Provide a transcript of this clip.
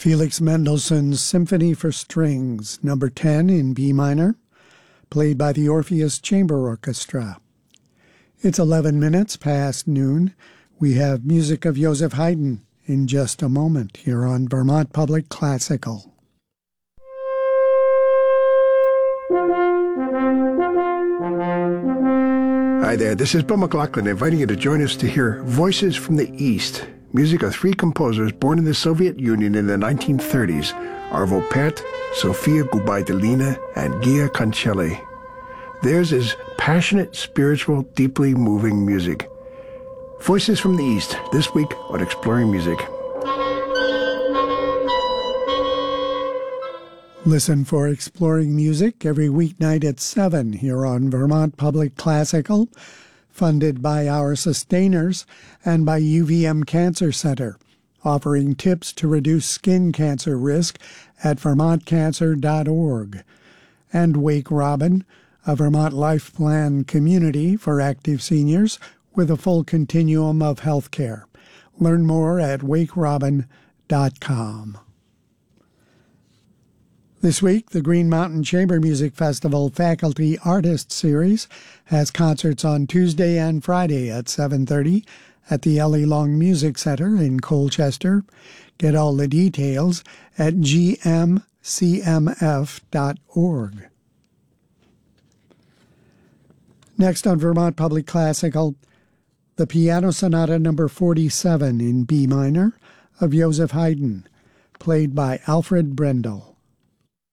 Felix Mendelssohn's Symphony for Strings, number 10 in B minor, played by the Orpheus Chamber Orchestra. It's 11 minutes past noon. We have music of Joseph Haydn in just a moment here on Vermont Public Classical. Hi there, this is Bill McLaughlin inviting you to join us to hear Voices from the East, music of three composers born in the Soviet Union in the 1930s, Arvo Pärt, Sofia Gubaidulina, and Gia Concelli. Theirs is passionate, spiritual, deeply moving music. Voices from the East, this week on Exploring Music. Listen for Exploring Music every weeknight at 7 here on Vermont Public Classical, funded by our sustainers and by UVM Cancer Center, offering tips to reduce skin cancer risk at vermontcancer.org. And Wake Robin, a Vermont Life Plan community for active seniors with a full continuum of health care. Learn more at wakerobin.com. This week, the Green Mountain Chamber Music Festival Faculty Artist Series has concerts on Tuesday and Friday at 7:30 at the Ellie Long Music Center in Colchester. Get all the details at gmcmf.org. Next on Vermont Public Classical, the Piano Sonata No. 47 in B minor of Joseph Haydn, played by Alfred Brendel.